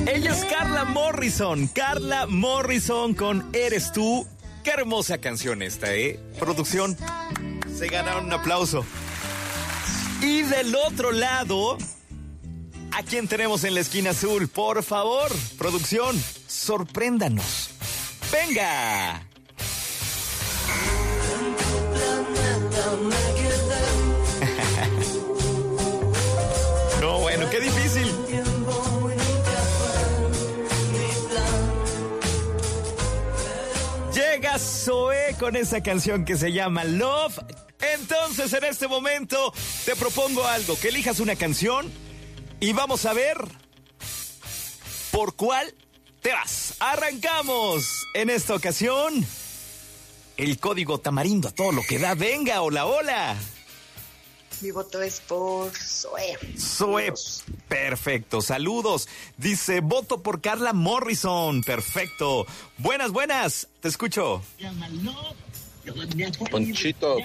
Ella es Carla Morrison. Carla Morrison con Eres Tú. Qué hermosa canción esta, ¿eh? Producción, se ganaron un aplauso. Y del otro lado, ¿a quién tenemos en la esquina azul? Por favor, producción, sorpréndanos. ¡Venga! No, bueno, qué difícil. Llega Zoé con esa canción que se llama Love. Entonces, en este momento, te propongo algo, que elijas una canción y vamos a ver por cuál te vas. Arrancamos en esta ocasión. El código tamarindo a todo lo que da. Venga, hola, hola. Mi voto es por Zoé. Zoé, perfecto, saludos. Dice, voto por Carla Morrison, perfecto. Buenas, buenas, te escucho. Ponchito,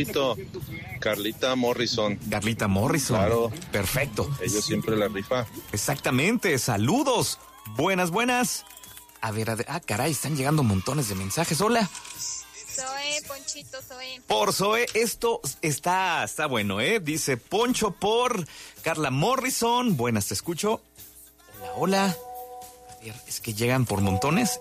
Carlita Morrison. Carlita Morrison, claro. Perfecto. Ellos siempre la rifa. Exactamente, saludos. Buenas, buenas. A ver, caray, están llegando montones de mensajes. Hola. Zoé, Ponchito, Zoé. Por Zoé, esto está bueno, ¿eh? Dice Poncho por Carla Morrison. Buenas, te escucho. Hola, hola. A ver, es que llegan por montones.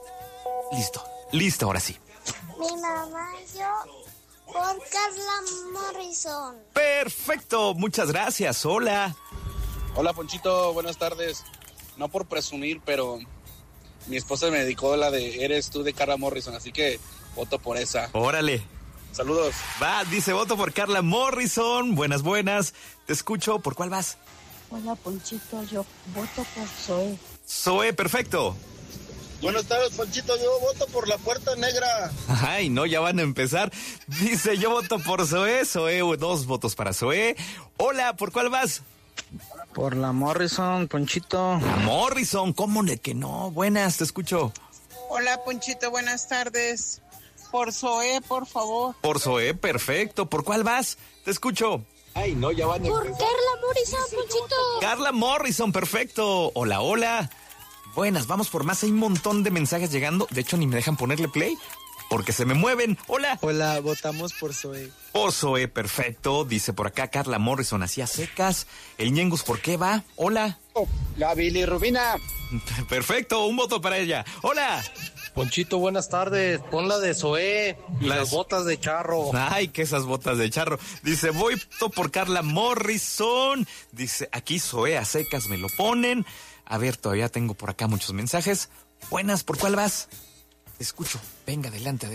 Listo, ahora sí. Mi mamá y yo por Carla Morrison. Perfecto, muchas gracias. Hola. Hola, Ponchito, buenas tardes. No por presumir, pero mi esposa me dedicó la de Eres Tú de Carla Morrison, así que voto por esa. Órale. Saludos. Va, dice voto por Carla Morrison. Buenas, buenas. Te escucho. ¿Por cuál vas? Hola, Ponchito, yo voto por Zoé. Zoé, perfecto. Buenas tardes, Ponchito, yo voto por La Puerta Negra. Ay, no, ya van a empezar. Dice, yo voto por Zoé. Zoé, 2 votos para Zoé. Hola, ¿por cuál vas? Por la Morrison, Ponchito. La Morrison, ¿cómo de que no? Buenas, te escucho. Hola, Ponchito, buenas tardes. Por Zoé, por favor. Por Zoé, perfecto. ¿Por cuál vas? Te escucho. Ay, no, ya van a Por empezar. Carla Morrison, Ponchito. Carla Morrison, perfecto. Hola, hola. Buenas, vamos por más. Hay un montón de mensajes llegando. De hecho, ni me dejan ponerle play porque se me mueven. Hola. Hola, votamos por Zoé. Por Zoé, perfecto. Dice por acá Carla Morrison, hacía secas. El Ñengus, ¿por qué va? Hola. La bilirrubina. Perfecto, un voto para ella. Hola. Ponchito, buenas tardes. Pon la de Zoé y las botas de charro. Ay, que esas botas de charro. Dice, voto por Carla Morrison. Dice, aquí Zoé a secas me lo ponen. A ver, todavía tengo por acá muchos mensajes. Buenas, ¿por cuál vas? Te escucho. Venga, adelante.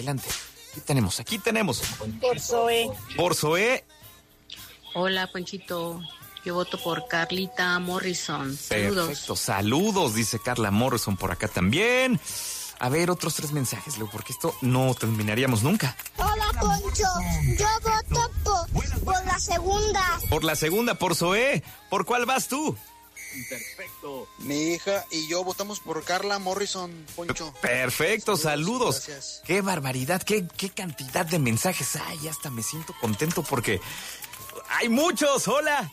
Aquí tenemos. Por Zoé. Por Zoé. Hola, Ponchito. Yo voto por Carlita Morrison. Saludos. Perfecto, saludos, dice Carla Morrison por acá también. A ver, otros 3 mensajes, Leo, porque esto no terminaríamos nunca. Hola, Poncho. Yo voto por la segunda. Por la segunda, por Zoé. ¿Por cuál vas tú? Perfecto. Mi hija y yo votamos por Carla Morrison, Poncho. Perfecto, saludos. Gracias. Qué barbaridad, qué cantidad de mensajes. Ay, hasta me siento contento porque hay muchos. Hola.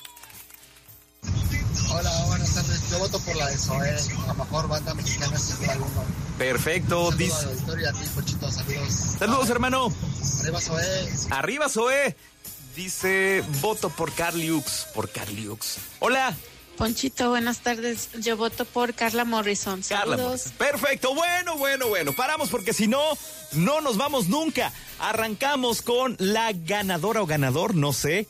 Hola, buenas tardes. Yo voto por la de Zoé, la mejor banda mexicana sin duda alguna. Perfecto, dice. Ponchito, saludos. Saludos, hermano. Arriba Zoé. Arriba Zoé. Dice, voto por Carliux. Hola. Ponchito, buenas tardes. Yo voto por Carla Morrison. Carla Saludos. Morrison. Perfecto, bueno. Paramos porque si no nos vamos nunca. Arrancamos con la ganadora o ganador, no sé.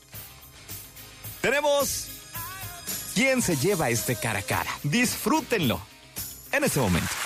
Tenemos... ¿Quién se lleva este cara a cara? Disfrútenlo en este momento.